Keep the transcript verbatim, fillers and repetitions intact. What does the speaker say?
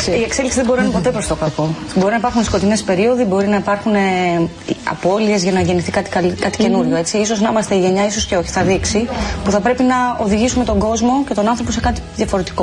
εξέλιξη. Η εξέλιξη δεν μπορεί να είναι ποτέ προς το κακό. Μπορεί να υπάρχουν σκοτεινές περίοδοι, μπορεί να υπάρχουν ε, απώλειες για να γεννηθεί κάτι, κάτι καινούριο. Έτσι. Ίσως να είμαστε η γενιά, ίσως και όχι, θα δείξει, που θα πρέπει να οδηγήσουμε τον κόσμο και τον άνθρωπο σε κάτι διαφορετικό.